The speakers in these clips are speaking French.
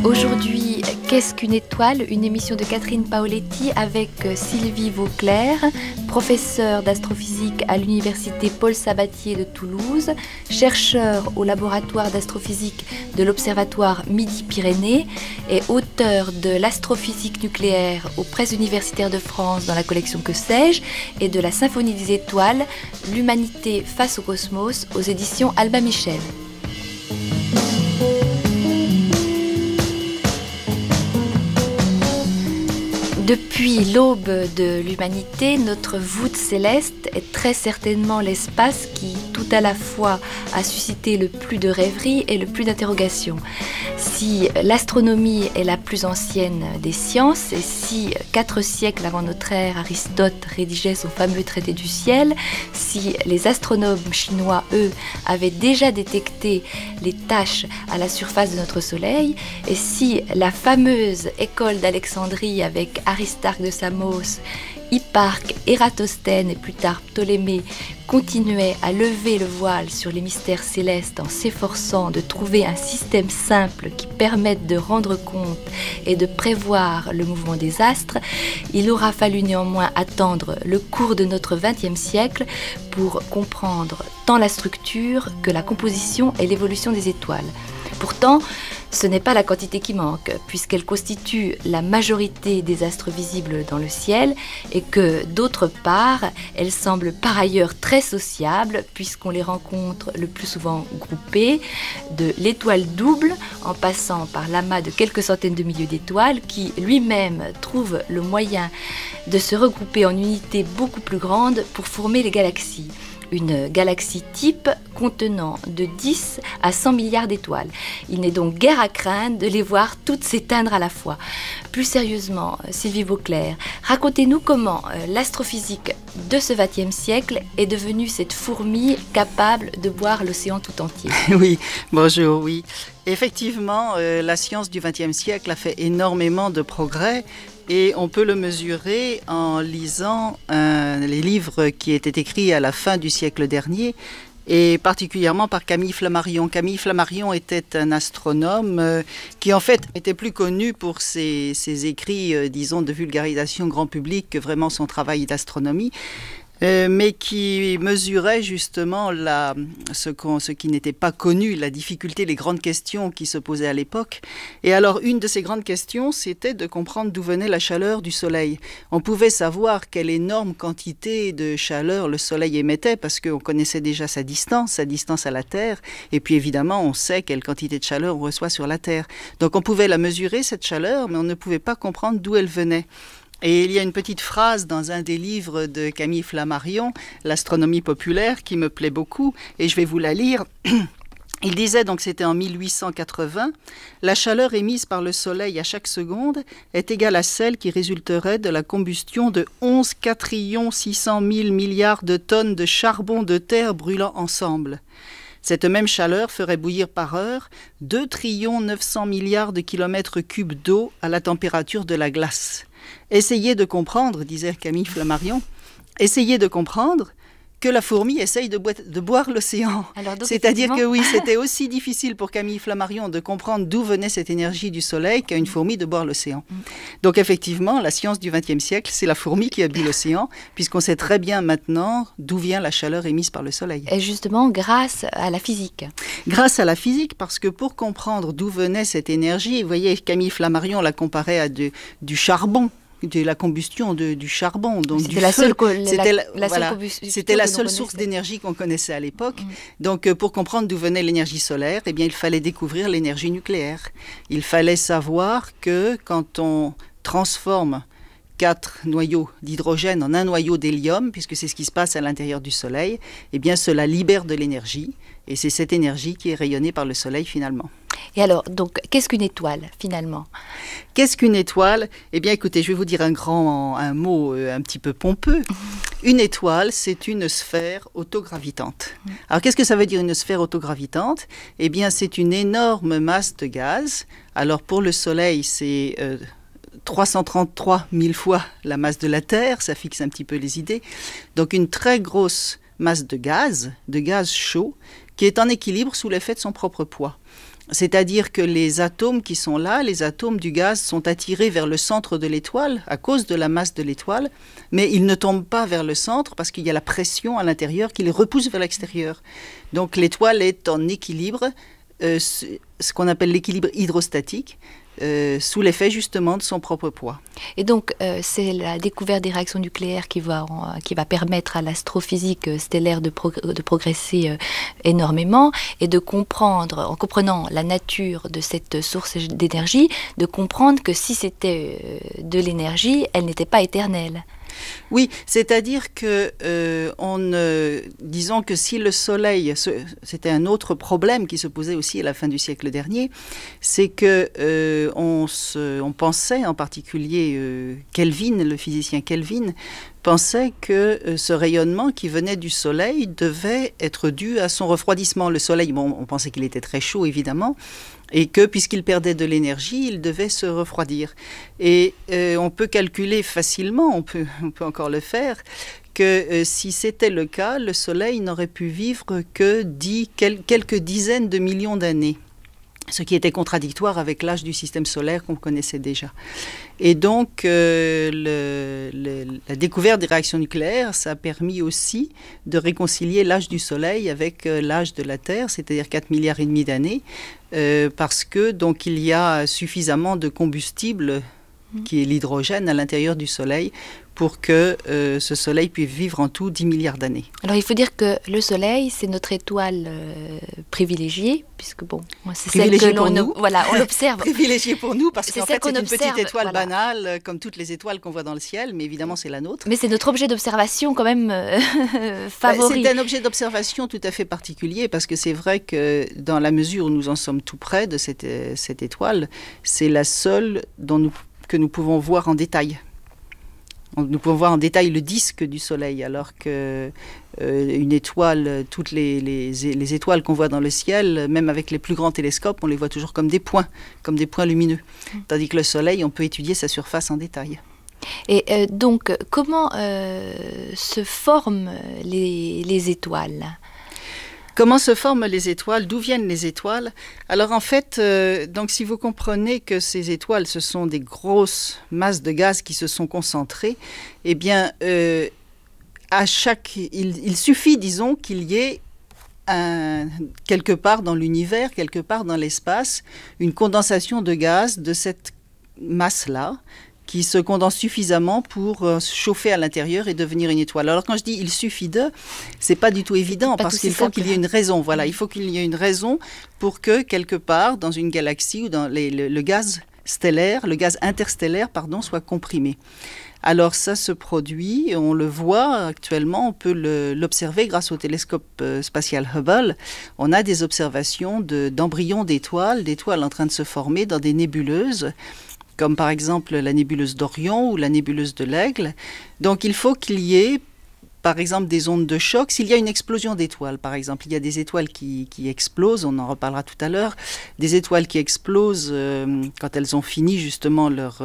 Aujourd'hui, Qu'est-ce qu'une étoile? Une émission de Catherine Paoletti avec Sylvie Vauclair, professeure d'astrophysique à l'université Paul Sabatier de Toulouse, chercheur au laboratoire d'astrophysique de l'Observatoire Midi-Pyrénées et auteur de l'astrophysique nucléaire aux presses universitaires de France dans la collection Que sais-je et de la Symphonie des étoiles, l'humanité face au cosmos aux éditions Albin Michel. Depuis l'aube de l'humanité, notre voûte céleste est très certainement l'espace qui, tout à la fois, a suscité le plus de rêveries et le plus d'interrogations. Si l'astronomie est la plus ancienne des sciences, et si 4 siècles avant notre ère, Aristote rédigeait son fameux traité du ciel, si les astronomes chinois, eux, avaient déjà détecté les taches à la surface de notre Soleil, et si la fameuse école d'Alexandrie avec Aristarque de Samos, Hipparque, Ératosthène et plus tard Ptolémée continuaient à lever le voile sur les mystères célestes en s'efforçant de trouver un système simple qui permette de rendre compte et de prévoir le mouvement des astres, il aura fallu néanmoins attendre le cours de notre XXe siècle pour comprendre tant la structure que la composition et l'évolution des étoiles. Pourtant, ce n'est pas la quantité qui manque, puisqu'elle constitue la majorité des astres visibles dans le ciel et que, d'autre part, elles semblent par ailleurs très sociables, puisqu'on les rencontre le plus souvent groupées, de l'étoile double, en passant par l'amas de quelques centaines de milliers d'étoiles, qui lui-même trouve le moyen de se regrouper en unités beaucoup plus grandes pour former les galaxies. Une galaxie type contenant de 10 à 100 milliards d'étoiles. Il n'est donc guère à craindre de les voir toutes s'éteindre à la fois. Plus sérieusement, Sylvie Vauclair, racontez-nous comment l'astrophysique de ce XXe siècle est devenue cette fourmi capable de boire l'océan tout entier. Oui, bonjour, oui. Effectivement, la science du XXe siècle a fait énormément de progrès. Et on peut le mesurer en lisant les livres qui étaient écrits à la fin du siècle dernier, et particulièrement par Camille Flammarion. Camille Flammarion était un astronome qui en fait était plus connu pour ses écrits, disons, de vulgarisation grand public que vraiment son travail d'astronomie. Mais qui mesurait justement ce qui n'était pas connu, la difficulté, les grandes questions qui se posaient à l'époque. Et alors, une de ces grandes questions, c'était de comprendre d'où venait la chaleur du Soleil. On pouvait savoir quelle énorme quantité de chaleur le Soleil émettait, parce qu'on connaissait déjà sa distance à la Terre, et puis évidemment, on sait quelle quantité de chaleur on reçoit sur la Terre. Donc on pouvait la mesurer, cette chaleur, mais on ne pouvait pas comprendre d'où elle venait. Et il y a une petite phrase dans un des livres de Camille Flammarion, L'astronomie populaire, qui me plaît beaucoup, et je vais vous la lire. Il disait, donc c'était en 1880, « La chaleur émise par le Soleil à chaque seconde est égale à celle qui résulterait de la combustion de 11 600 000 milliards de tonnes de charbon de terre brûlant ensemble. Cette même chaleur ferait bouillir par heure 2 900 milliards de kilomètres cubes d'eau à la température de la glace. Essayez de comprendre, disait Camille Flammarion, essayez de comprendre que la fourmi essaye de boire l'océan. C'est-à-dire que oui, c'était aussi difficile pour Camille Flammarion de comprendre d'où venait cette énergie du Soleil qu'à une fourmi de boire l'océan. Donc effectivement, la science du XXe siècle, c'est la fourmi qui a bu l'océan, puisqu'on sait très bien maintenant d'où vient la chaleur émise par le Soleil. Et justement, grâce à la physique. Grâce à la physique, parce que pour comprendre d'où venait cette énergie, vous voyez, Camille Flammarion la comparait à du charbon. De la combustion du charbon, donc c'était du la feu. C'était la seule source d'énergie qu'on connaissait à l'époque. Donc, pour comprendre d'où venait l'énergie solaire, eh bien, il fallait découvrir l'énergie nucléaire. Il fallait savoir que quand on transforme 4 noyaux d'hydrogène en un noyau d'hélium, puisque c'est ce qui se passe à l'intérieur du Soleil, eh bien, cela libère de l'énergie. Et c'est cette énergie qui est rayonnée par le Soleil finalement. Et alors, donc, qu'est-ce qu'une étoile, finalement ? Qu'est-ce qu'une étoile ? Eh bien, écoutez, je vais vous dire un mot un petit peu pompeux. Une étoile, c'est une sphère autogravitante. Alors, qu'est-ce que ça veut dire, une sphère autogravitante ? Eh bien, c'est une énorme masse de gaz. Alors, pour le Soleil, c'est 333 000 fois la masse de la Terre. Ça fixe un petit peu les idées. Donc, une très grosse masse de gaz chaud, qui est en équilibre sous l'effet de son propre poids. C'est-à-dire que les atomes qui sont là, les atomes du gaz, sont attirés vers le centre de l'étoile à cause de la masse de l'étoile, mais ils ne tombent pas vers le centre parce qu'il y a la pression à l'intérieur qui les repousse vers l'extérieur. Donc l'étoile est en équilibre, ce qu'on appelle l'équilibre hydrostatique, sous l'effet justement de son propre poids. Et donc, c'est la découverte des réactions nucléaires qui va permettre à l'astrophysique stellaire de progresser énormément et de comprendre, en comprenant la nature de cette source d'énergie, de comprendre que si c'était de l'énergie, elle n'était pas éternelle. Oui, c'est-à-dire que, disons que si le Soleil, c'était un autre problème qui se posait aussi à la fin du siècle dernier, c'est que on pensait, en particulier Kelvin, le physicien Kelvin, pensait que ce rayonnement qui venait du Soleil devait être dû à son refroidissement. Le Soleil, bon, on pensait qu'il était très chaud évidemment, et que puisqu'il perdait de l'énergie, il devait se refroidir. Et on peut calculer facilement, on peut encore le faire, que si c'était le cas, le Soleil n'aurait pu vivre que quelques dizaines de millions d'années, ce qui était contradictoire avec l'âge du système solaire qu'on connaissait déjà. Et donc, la découverte des réactions nucléaires, ça a permis aussi de réconcilier l'âge du Soleil avec l'âge de la Terre, c'est-à-dire 4,5 milliards d'années, parce que donc il y a suffisamment de combustible, qui est l'hydrogène, à l'intérieur du Soleil, pour que ce Soleil puisse vivre en tout 10 milliards d'années. Alors il faut dire que le Soleil, c'est notre étoile privilégiée, puisque bon, c'est celle que on l'observe. Privilégiée pour nous, parce qu'en fait c'est une petite étoile banale, comme toutes les étoiles qu'on voit dans le ciel, mais évidemment c'est la nôtre. Mais c'est notre objet d'observation quand même favori. C'est un objet d'observation tout à fait particulier, parce que c'est vrai que dans la mesure où nous en sommes tout près de cette étoile, c'est la seule que nous pouvons voir en détail. Nous pouvons voir en détail le disque du Soleil, alors que une étoile, toutes les étoiles qu'on voit dans le ciel, même avec les plus grands télescopes, on les voit toujours comme des points lumineux. Tandis que le Soleil, on peut étudier sa surface en détail. Et donc, comment se forment les étoiles ? Comment se forment les étoiles? D'où viennent les étoiles? Alors en fait, donc si vous comprenez que ces étoiles, ce sont des grosses masses de gaz qui se sont concentrées, eh bien, il suffit, disons, qu'il y ait quelque part dans l'univers, quelque part dans l'espace, une condensation de gaz de cette masse-là, qui se condense suffisamment pour se chauffer à l'intérieur et devenir une étoile. Alors quand je dis « il suffit de », c'est pas du tout évident, parce qu'il faut qu'il y ait une raison. Voilà, il faut qu'il y ait une raison pour que, quelque part, dans une galaxie ou dans le gaz stellaire, le gaz interstellaire, soit comprimé. Alors ça se produit, on le voit actuellement, on peut l'observer grâce au télescope spatial Hubble. On a des observations d'embryons d'étoiles en train de se former dans des nébuleuses, comme par exemple la nébuleuse d'Orion ou la nébuleuse de l'Aigle. Donc il faut qu'il y ait, par exemple, des ondes de choc. S'il y a une explosion d'étoiles, par exemple, il y a des étoiles qui explosent, on en reparlera tout à l'heure, des étoiles qui explosent quand elles ont fini justement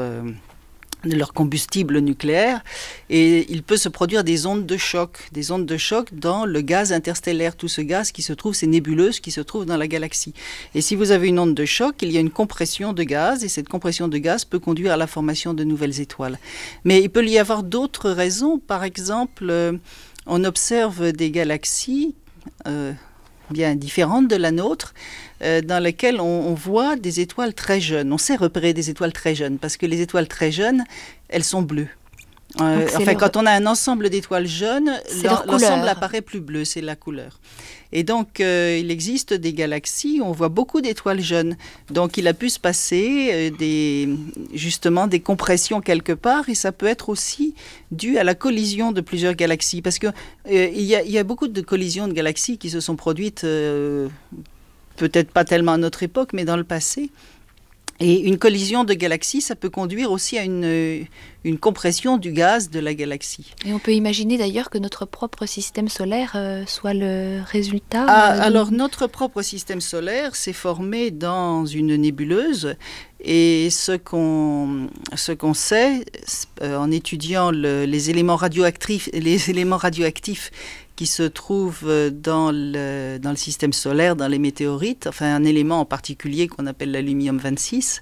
leur combustible nucléaire, et il peut se produire des ondes de choc dans le gaz interstellaire, tout ce gaz qui se trouve, ces nébuleuses qui se trouvent dans la galaxie. Et si vous avez une onde de choc, il y a une compression de gaz, et cette compression de gaz peut conduire à la formation de nouvelles étoiles. Mais il peut y avoir d'autres raisons. Par exemple, on observe des galaxies bien différentes de la nôtre, dans lesquelles on voit des étoiles très jeunes. On sait repérer des étoiles très jeunes, parce que les étoiles très jeunes, elles sont bleues. Quand on a un ensemble d'étoiles jeunes, l'ensemble apparaît plus bleu, c'est la couleur. Et donc, il existe des galaxies où on voit beaucoup d'étoiles jeunes. Donc, il a pu se passer justement des compressions quelque part, et ça peut être aussi dû à la collision de plusieurs galaxies. Parce qu'il y a beaucoup de collisions de galaxies qui se sont produites, peut-être pas tellement à notre époque, mais dans le passé. Et une collision de galaxies, ça peut conduire aussi à une compression du gaz de la galaxie. Et on peut imaginer d'ailleurs que notre propre système solaire soit le résultat. Alors notre propre système solaire s'est formé dans une nébuleuse, et ce qu'on sait en étudiant les éléments radioactifs qui se trouve dans le système solaire, dans les météorites, enfin un élément en particulier qu'on appelle l'aluminium 26.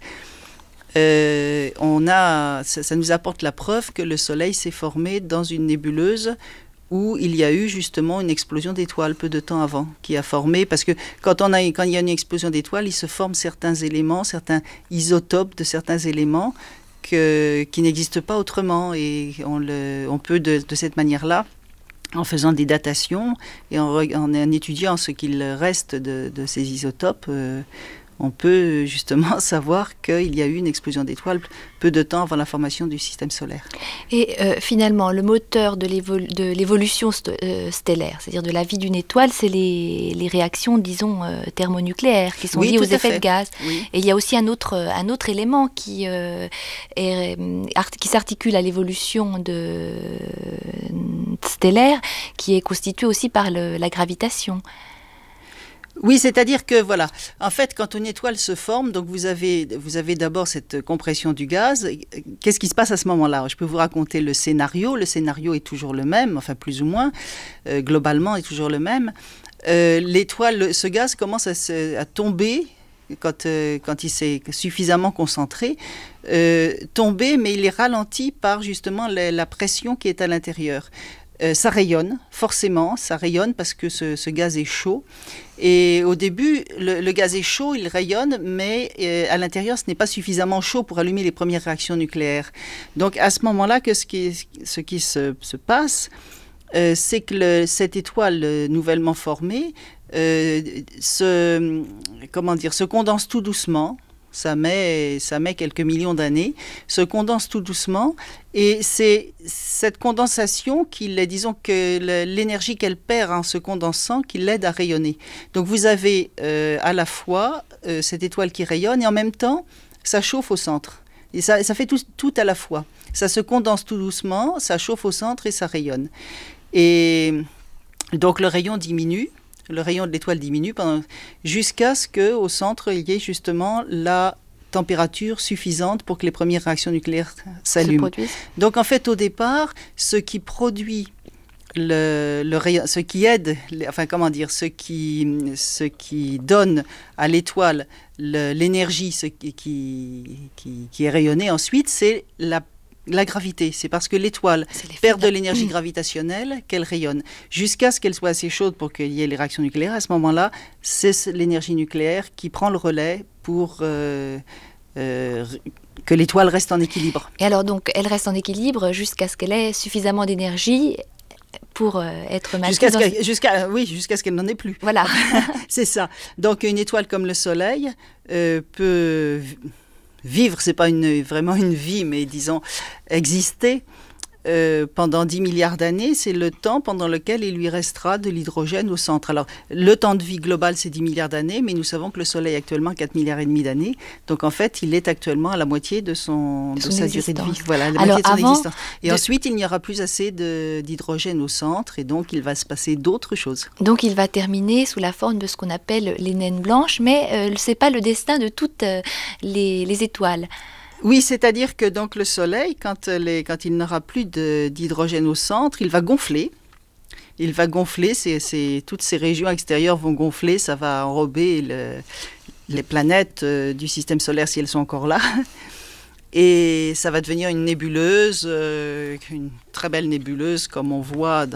Ça nous apporte la preuve que le Soleil s'est formé dans une nébuleuse où il y a eu justement une explosion d'étoiles peu de temps avant, qui a formé, parce que quand il y a une explosion d'étoiles, il se forment certains éléments, certains isotopes de certains éléments qui n'existent pas autrement, et on peut de cette manière-là, en faisant des datations et en étudiant ce qu'il reste de ces isotopes, on peut justement savoir qu'il y a eu une explosion d'étoiles peu de temps avant la formation du système solaire. Et finalement, le moteur de l'évolution stellaire, c'est-à-dire de la vie d'une étoile, c'est les réactions, disons, thermonucléaires qui sont liées aux effets de gaz. Oui. Et il y a aussi un autre élément qui s'articule à l'évolution stellaire, qui est constitué aussi par la gravitation. Oui, c'est-à-dire que voilà, en fait, quand une étoile se forme, donc vous avez d'abord cette compression du gaz. Qu'est-ce qui se passe à ce moment-là? Je peux vous raconter le scénario. Le scénario est toujours le même, enfin plus ou moins, globalement est toujours le même. L'étoile, ce gaz commence à tomber quand il s'est suffisamment concentré, tomber, mais il est ralenti par justement la pression qui est à l'intérieur. Ça rayonne, forcément, ça rayonne parce que ce gaz est chaud. Et au début, le gaz est chaud, il rayonne, mais à l'intérieur, ce n'est pas suffisamment chaud pour allumer les premières réactions nucléaires. Donc à ce moment-là, ce qui se passe, c'est que cette étoile nouvellement formée se condense tout doucement. Ça met quelques millions d'années, se condense tout doucement, et c'est cette condensation disons que l'énergie qu'elle perd en se condensant, qui l'aide à rayonner. Donc vous avez à la fois cette étoile qui rayonne, et en même temps, ça chauffe au centre. Et ça fait tout à la fois. Ça se condense tout doucement, ça chauffe au centre et ça rayonne. Et donc le rayon diminue. Le rayon de l'étoile diminue jusqu'à ce qu'au centre, il y ait justement la température suffisante pour que les premières réactions nucléaires s'allument. Donc en fait, au départ, ce qui produit le rayon, ce qui aide, ce qui donne à l'étoile l'énergie, ce qui est rayonné ensuite, c'est la gravité. C'est parce que l'étoile perd de l'énergie gravitationnelle qu'elle rayonne. Jusqu'à ce qu'elle soit assez chaude pour qu'il y ait les réactions nucléaires, à ce moment-là, c'est l'énergie nucléaire qui prend le relais pour que l'étoile reste en équilibre. Et alors donc, elle reste en équilibre jusqu'à ce qu'elle ait suffisamment d'énergie pour être jusqu'à ce qu'elle n'en ait plus. Voilà. C'est ça. Donc une étoile comme le Soleil peut vivre, c'est pas vraiment une vie, mais disons exister pendant 10 milliards d'années, c'est le temps pendant lequel il lui restera de l'hydrogène au centre. Alors, le temps de vie global, c'est 10 milliards d'années, mais nous savons que le Soleil a actuellement 4 milliards et demi d'années. Donc, en fait, il est actuellement à la moitié de sa durée de vie. Voilà, la moitié de son existence. Et ensuite, il n'y aura plus assez d'hydrogène au centre, et donc, il va se passer d'autres choses. Donc, il va terminer sous la forme de ce qu'on appelle les naines blanches, mais ce n'est pas le destin de toutes les étoiles. Oui, c'est-à-dire que donc le Soleil, quand il n'aura plus d'hydrogène au centre, il va gonfler. Il va gonfler, toutes ces régions extérieures vont gonfler, ça va enrober les planètes du système solaire si elles sont encore là. Et ça va devenir une nébuleuse, une très belle nébuleuse comme on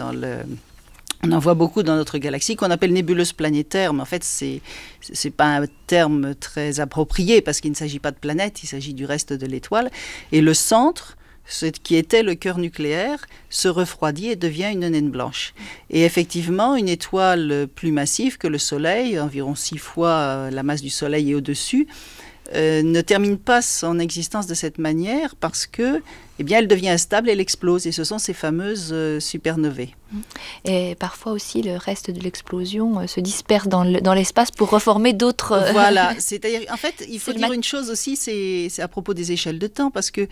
en voit beaucoup dans notre galaxie, qu'on appelle nébuleuse planétaire, mais en fait, c'est pas un terme très approprié parce qu'il ne s'agit pas de planète, il s'agit du reste de l'étoile. Et le centre, ce qui était le cœur nucléaire, se refroidit et devient une naine blanche. Et effectivement, une étoile plus massive que le Soleil, environ 6 fois la masse du Soleil et au-dessus, ne termine pas son existence de cette manière parce que, elle devient instable, elle explose, et ce sont ces fameuses supernovae. Et parfois aussi, le reste de l'explosion se disperse dans l'espace pour reformer d'autres... Voilà, c'est-à-dire, en fait, il faut dire une chose aussi, c'est à propos des échelles de temps, parce que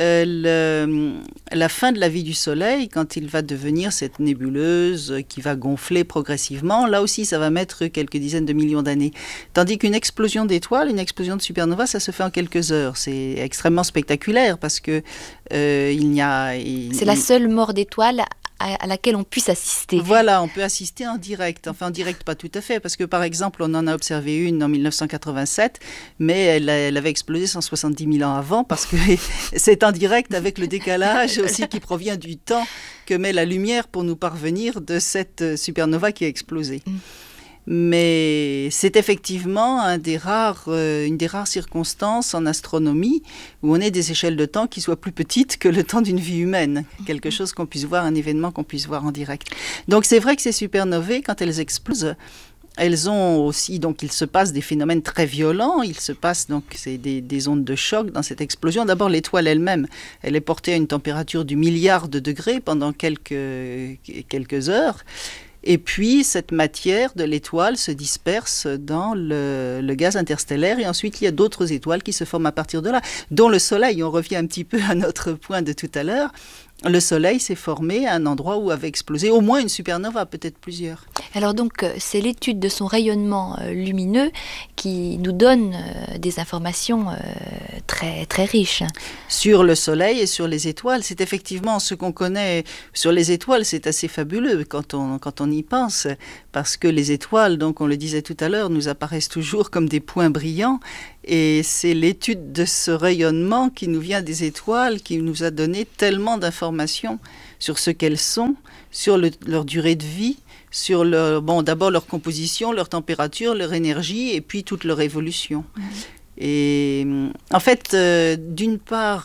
la fin de la vie du Soleil, quand il va devenir cette nébuleuse qui va gonfler progressivement, là aussi, ça va mettre quelques dizaines de millions d'années. Tandis qu'une explosion d'étoiles, une explosion de supernova, ça se fait en quelques heures. C'est extrêmement spectaculaire, parce que c'est la seule mort d'étoile à laquelle on puisse assister. Voilà, on peut assister en direct. Enfin, en direct, pas tout à fait, parce que par exemple, on en a observé une en 1987, mais elle avait explosé 170 000 ans avant, parce que c'est en direct avec le décalage aussi qui provient du temps que met la lumière pour nous parvenir de cette supernova qui a explosé. Mais c'est effectivement une des rares circonstances en astronomie où on ait des échelles de temps qui soient plus petites que le temps d'une vie humaine. Quelque chose qu'on puisse voir, un événement qu'on puisse voir en direct. Donc c'est vrai que ces supernovae, quand elles explosent, elles ont aussi, donc il se passe des phénomènes très violents, il se passe donc des ondes de choc dans cette explosion. D'abord l'étoile elle-même, elle est portée à une température du milliard de degrés pendant quelques heures. Et puis, cette matière de l'étoile se disperse dans le gaz interstellaire. Et ensuite, il y a d'autres étoiles qui se forment à partir de là, dont le Soleil. On revient un petit peu à notre point de tout à l'heure. Le Soleil s'est formé à un endroit où avait explosé au moins une supernova, peut-être plusieurs. Alors donc, c'est l'étude de son rayonnement lumineux qui nous donne des informations très, très riches. Sur le Soleil et sur les étoiles, c'est effectivement ce qu'on connaît sur les étoiles, c'est assez fabuleux quand on y pense, parce que les étoiles, donc on le disait tout à l'heure, nous apparaissent toujours comme des points brillants. Et c'est l'étude de ce rayonnement qui nous vient des étoiles qui nous a donné tellement d'informations sur ce qu'elles sont, sur leur durée de vie, sur d'abord leur composition, leur température, leur énergie et puis toute leur évolution. Et en fait, d'une part,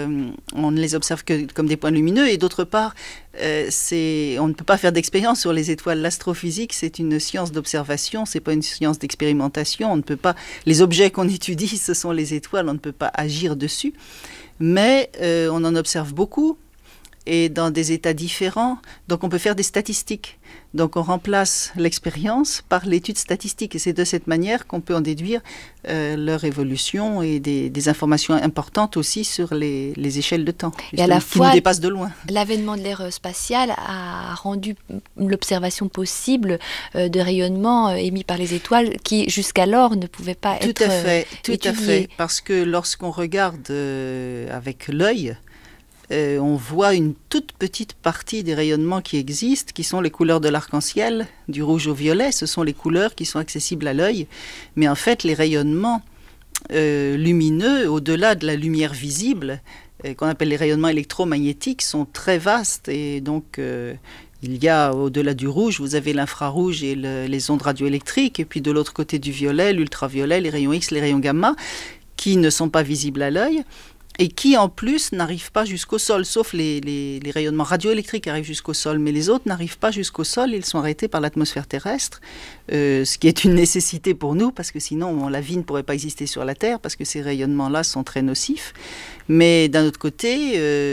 on ne les observe que comme des points lumineux, et d'autre part, on ne peut pas faire d'expérience sur les étoiles. L'astrophysique, c'est une science d'observation, c'est pas une science d'expérimentation. On ne peut pas. Les objets qu'on étudie, ce sont les étoiles. On ne peut pas agir dessus, mais on en observe beaucoup et dans des états différents. Donc, on peut faire des statistiques. Donc, on remplace l'expérience par l'étude statistique. Et c'est de cette manière qu'on peut en déduire leur évolution et des informations importantes aussi sur les échelles de temps. Et à la fois, qui nous dépassent de loin. L'avènement de l'ère spatiale a rendu l'observation possible de rayonnements émis par les étoiles qui, jusqu'alors, ne pouvaient pas être étudiés. Tout à fait. Parce que lorsqu'on regarde avec l'œil, on voit une toute petite partie des rayonnements qui existent, qui sont les couleurs de l'arc-en-ciel, du rouge au violet. Ce sont les couleurs qui sont accessibles à l'œil. Mais en fait, les rayonnements lumineux, au-delà de la lumière visible, qu'on appelle les rayonnements électromagnétiques, sont très vastes. Et donc, il y a, au-delà du rouge, vous avez l'infrarouge et les ondes radioélectriques. Et puis, de l'autre côté du violet, l'ultraviolet, les rayons X, les rayons gamma, qui ne sont pas visibles à l'œil. Et qui, en plus, n'arrivent pas jusqu'au sol, sauf les rayonnements radioélectriques arrivent jusqu'au sol, mais les autres n'arrivent pas jusqu'au sol, ils sont arrêtés par l'atmosphère terrestre, ce qui est une nécessité pour nous, parce que sinon, la vie ne pourrait pas exister sur la Terre, parce que ces rayonnements-là sont très nocifs. Mais d'un autre côté,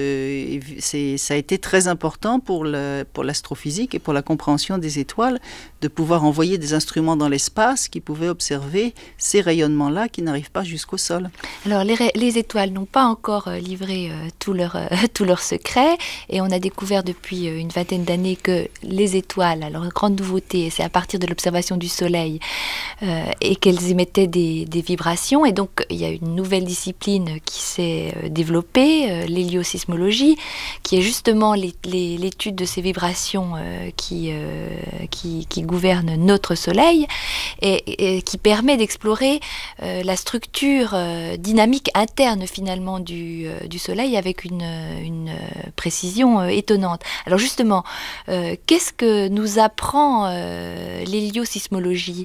ça a été très important pour l'astrophysique et pour la compréhension des étoiles, de pouvoir envoyer des instruments dans l'espace qui pouvaient observer ces rayonnements-là qui n'arrivent pas jusqu'au sol. Alors, les étoiles n'ont pas encore livré tous leurs secrets, et on a découvert depuis une vingtaine d'années que les étoiles, alors grande nouveauté, c'est à partir de l'observation du Soleil, et qu'elles émettaient des vibrations, et donc il y a une nouvelle discipline qui s'est développée, l'héliosismologie, qui est justement l'étude de ces vibrations qui gouvernent notre Soleil, et qui permet d'explorer la structure dynamique interne finalement du Soleil avec une précision étonnante. Alors justement, qu'est-ce que nous apprend l'héliosismologie ?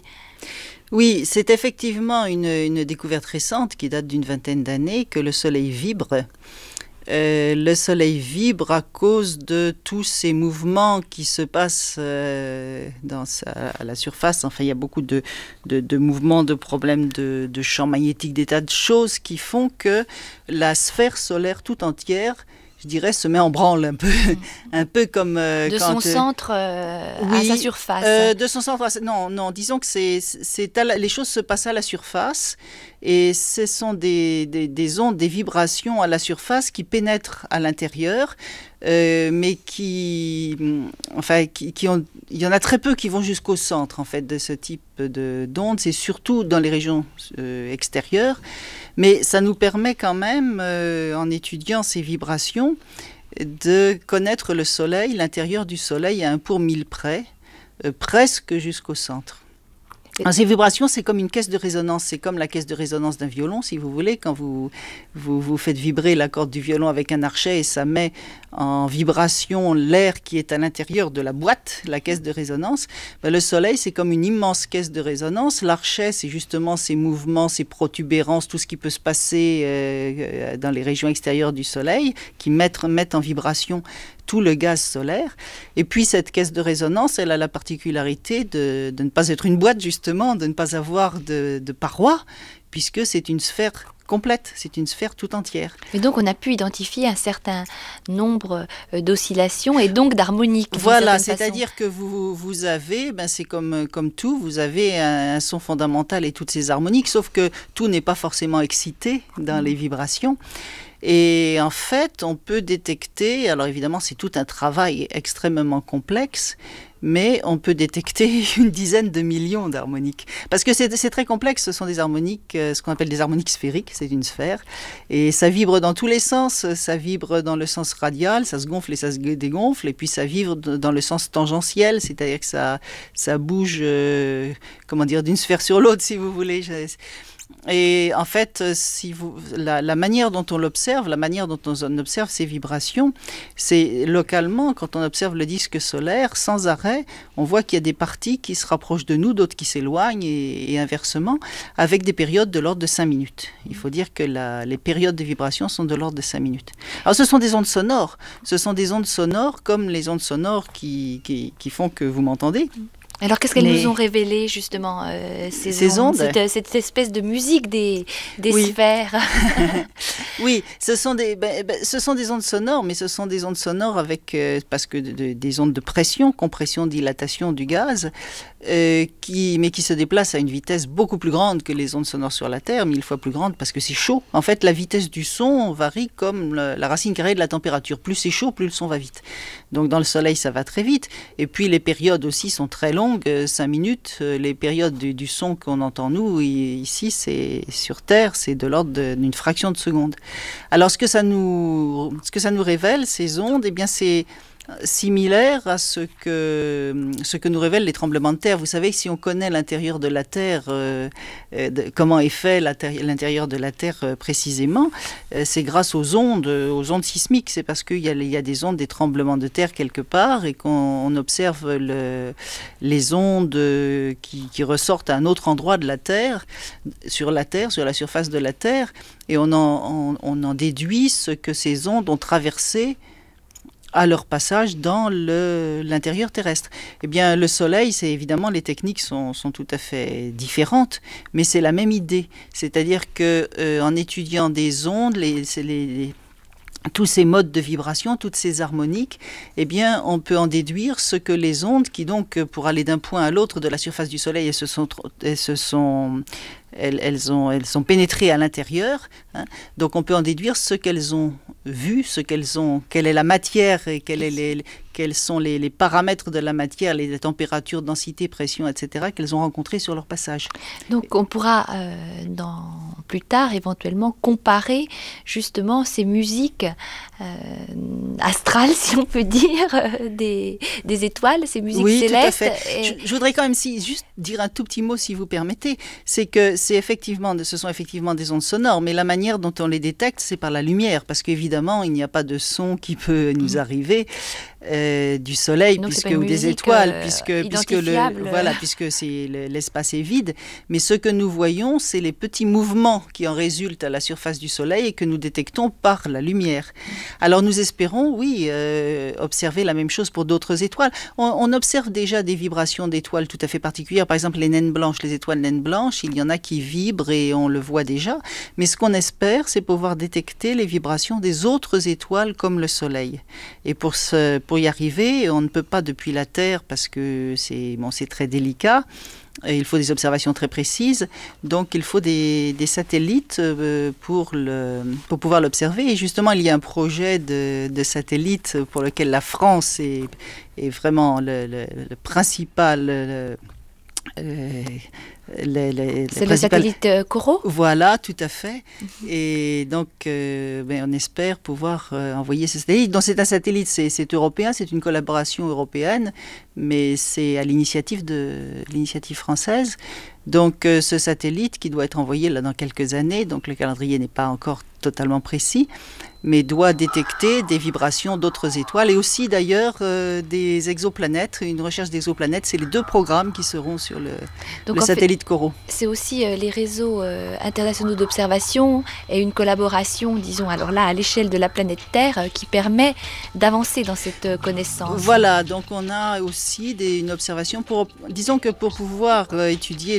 Oui, c'est effectivement une découverte récente qui date d'une vingtaine d'années que le Soleil vibre. Le Soleil vibre à cause de tous ces mouvements qui se passent à la surface. Enfin, il y a beaucoup de mouvements, de problèmes de champs magnétiques, des tas de choses qui font que la sphère solaire tout entière, je dirais, se met en branle un peu comme de quand, son centre à sa surface. De son centre, non, disons que les choses se passent à la surface, et ce sont des ondes, des vibrations à la surface qui pénètrent à l'intérieur, mais il y en a très peu qui vont jusqu'au centre en fait de ce type d'ondes. C'est surtout dans les régions extérieures. Mais ça nous permet quand même, en étudiant ces vibrations, de connaître le Soleil, l'intérieur du Soleil à 1 pour 1000 près, presque jusqu'au centre. Alors, ces vibrations, c'est comme une caisse de résonance, c'est comme la caisse de résonance d'un violon, si vous voulez, quand vous faites vibrer la corde du violon avec un archet et ça met en vibration l'air qui est à l'intérieur de la boîte, la caisse de résonance. Ben, le Soleil, c'est comme une immense caisse de résonance. L'archet, c'est justement ces mouvements, ces protubérances, tout ce qui peut se passer dans les régions extérieures du Soleil, qui mettent en vibration tout le gaz solaire. Et puis cette caisse de résonance, elle a la particularité de ne pas être une boîte, justement, de ne pas avoir de parois, puisque c'est une sphère complète, c'est une sphère tout entière. Et donc on a pu identifier un certain nombre d'oscillations et donc d'harmoniques. Voilà, c'est-à-dire que vous avez, c'est comme tout, vous avez un son fondamental et toutes ces harmoniques, sauf que tout n'est pas forcément excité dans les vibrations. Et en fait, on peut détecter, alors évidemment c'est tout un travail extrêmement complexe, mais on peut détecter une dizaine de millions d'harmoniques. Parce que c'est très complexe, ce sont des harmoniques, ce qu'on appelle des harmoniques sphériques, c'est une sphère, et ça vibre dans tous les sens, ça vibre dans le sens radial, ça se gonfle et ça se dégonfle, et puis ça vibre dans le sens tangentiel, c'est-à-dire que ça bouge, d'une sphère sur l'autre, si vous voulez. Et en fait, la manière dont on l'observe, la manière dont on observe ces vibrations, c'est localement, quand on observe le disque solaire, sans arrêt, on voit qu'il y a des parties qui se rapprochent de nous, d'autres qui s'éloignent, et inversement, avec des périodes de l'ordre de 5 minutes. Il faut dire que les périodes de vibration sont de l'ordre de 5 minutes. Alors ce sont des ondes sonores. Ce sont des ondes sonores comme les ondes sonores qui font que vous m'entendez. Alors, qu'est-ce qu'elles nous ont révélé, justement, ces ondes, cette espèce de musique des sphères? Oui, ce sont des ondes sonores, mais ce sont des ondes sonores avec, parce que des ondes de pression, compression, dilatation du gaz, qui se déplacent à une vitesse beaucoup plus grande que les ondes sonores sur la Terre, 1000 fois plus grande, parce que c'est chaud. En fait, la vitesse du son varie comme la racine carrée de la température. Plus c'est chaud, plus le son va vite. Donc, dans le Soleil, ça va très vite. Et puis, les périodes aussi sont très longues. 5 minutes, les périodes du son qu'on entend nous, ici, c'est sur Terre, c'est de l'ordre d'une fraction de seconde. Alors, ce que ça nous révèle, ces ondes, eh bien, c'est similaire à ce que nous révèlent les tremblements de terre. Vous savez que si on connaît l'intérieur de la Terre, comment est fait l'intérieur de la Terre précisément, c'est grâce aux ondes sismiques. C'est parce qu'il y a des ondes, des tremblements de terre quelque part et qu'on observe les ondes qui ressortent à un autre endroit de la Terre, sur la surface de la Terre, et on en déduit ce que ces ondes ont traversé à leur passage dans l'intérieur terrestre. Eh bien, le Soleil, c'est évidemment, les techniques sont tout à fait différentes, mais c'est la même idée. C'est-à-dire que en étudiant des ondes, tous ces modes de vibration, toutes ces harmoniques, eh bien, on peut en déduire ce que les ondes, qui donc, pour aller d'un point à l'autre de la surface du Soleil, elles sont pénétrées à l'intérieur, hein. Donc on peut en déduire ce qu'elles ont vu, quelle est la matière et quels sont les paramètres de la matière, les températures, densité, pression, etc., qu'elles ont rencontrées sur leur passage. Donc on pourra plus tard éventuellement comparer justement ces musiques astrales, si on peut dire, des étoiles, ces musiques célestes. Oui, tout à fait. Je voudrais quand même juste dire un tout petit mot, si vous permettez. C'est que ce sont effectivement des ondes sonores, mais la manière dont on les détecte, c'est par la lumière, parce qu'évidemment, il n'y a pas de son qui peut nous arriver du Soleil, donc, ou des étoiles, puisque l'espace est vide. Mais ce que nous voyons, c'est les petits mouvements qui en résultent à la surface du Soleil et que nous détectons par la lumière. Alors nous espérons, observer la même chose pour d'autres étoiles. On observe déjà des vibrations d'étoiles tout à fait particulières. Par exemple, les naines blanches, les étoiles naines blanches, il y en a qui vibrent et on le voit déjà. Mais ce qu'on espère, c'est pouvoir détecter les vibrations des autres étoiles comme le Soleil. Et pour y arriver, on ne peut pas depuis la Terre parce que c'est très délicat. Et il faut des observations très précises, donc il faut des satellites pour pouvoir l'observer. Et justement, il y a un projet de satellite pour lequel la France est vraiment le principal C'est le satellite Corot ? Voilà, tout à fait. Et donc, on espère pouvoir envoyer ce satellite. Donc, c'est un satellite, c'est européen, c'est une collaboration européenne, mais c'est à l'initiative française. Donc, ce satellite qui doit être envoyé là dans quelques années, donc le calendrier n'est pas encore totalement précis, mais doit détecter des vibrations d'autres étoiles et aussi d'ailleurs des exoplanètes, une recherche d'exoplanètes. C'est les deux programmes qui seront sur le satellite Corot. C'est aussi les réseaux internationaux d'observation et une collaboration, disons, alors là, à l'échelle de la planète Terre, qui permet d'avancer dans cette connaissance. Voilà, donc on a aussi une observation disons que pour pouvoir étudier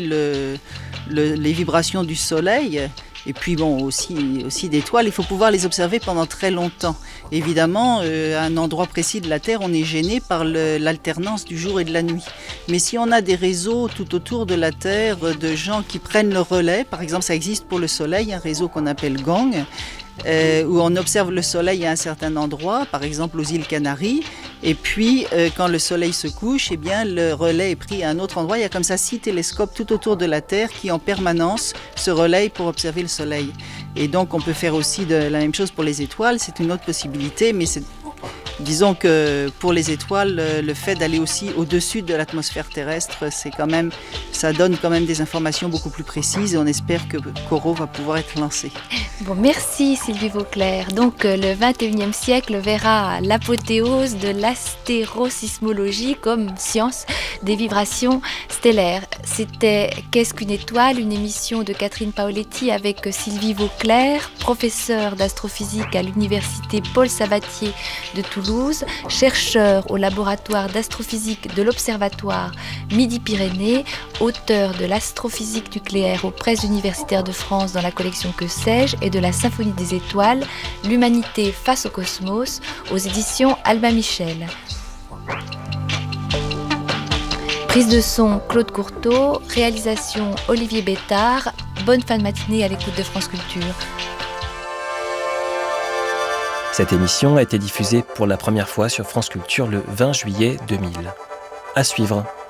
les vibrations du Soleil, et puis aussi d'étoiles, il faut pouvoir les observer pendant très longtemps. Évidemment, à un endroit précis de la Terre, on est gêné par l'alternance du jour et de la nuit. Mais si on a des réseaux tout autour de la Terre de gens qui prennent le relais, par exemple ça existe pour le Soleil, un réseau qu'on appelle GONG, où on observe le Soleil à un certain endroit, par exemple aux îles Canaries, et puis quand le Soleil se couche, eh bien, le relais est pris à un autre endroit. Il y a comme ça 6 télescopes tout autour de la Terre qui en permanence se relayent pour observer le Soleil. Et donc on peut faire aussi la même chose pour les étoiles, c'est une autre possibilité, mais disons que pour les étoiles, le fait d'aller aussi au-dessus de l'atmosphère terrestre, ça donne quand même des informations beaucoup plus précises et on espère que Corot va pouvoir être lancé. Bon, merci Sylvie Vauclair. Donc le 21e siècle verra l'apothéose de l'astérosismologie comme science des vibrations stellaires. C'était Qu'est-ce qu'une étoile ? Une émission de Catherine Paoletti avec Sylvie Vauclair, professeure d'astrophysique à l'université Paul Sabatier de Toulouse, chercheur au laboratoire d'astrophysique de l'Observatoire Midi-Pyrénées, auteur de l'astrophysique nucléaire aux presses universitaires de France dans la collection Que sais-je et de la Symphonie des étoiles, l'humanité face au cosmos, aux éditions Albin Michel. Prise de son Claude Courteau, réalisation Olivier Bétard. Bonne fin de matinée à l'écoute de France Culture. Cette émission a été diffusée pour la première fois sur France Culture le 20 juillet 2000. À suivre.